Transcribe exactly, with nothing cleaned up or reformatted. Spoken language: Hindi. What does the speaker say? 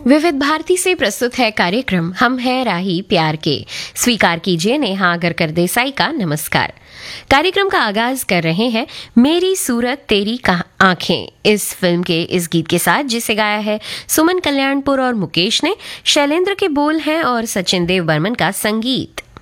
विविध भारती से प्रस्तुत है कार्यक्रम हम हैं राही प्यार के। स्वीकार कीजिए नेहा आगरकर देसाई का नमस्कार। कार्यक्रम का आगाज कर रहे हैं मेरी सूरत तेरी आंखें इस फिल्म के इस गीत के साथ, जिसे गाया है सुमन कल्याणपुर और मुकेश ने। शैलेंद्र के बोल हैं और सचिन देव बर्मन का संगीत।